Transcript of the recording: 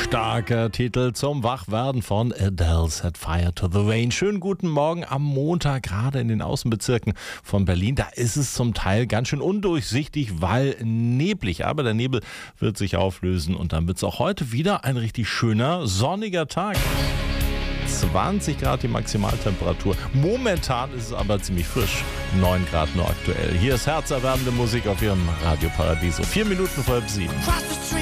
Starker Titel zum Wachwerden von Adele, Set Fire to the Rain. Schönen guten Morgen am Montag, gerade in den Außenbezirken von Berlin. Da ist es zum Teil ganz schön undurchsichtig, weil neblig. Aber der Nebel wird sich auflösen und dann wird es auch heute wieder ein richtig schöner, sonniger Tag. 20 Grad die Maximaltemperatur. Momentan ist es aber ziemlich frisch. 9 Grad nur aktuell. Hier ist herzerwärmende Musik auf Ihrem Radio Paradiso. 4 Minuten vor 7.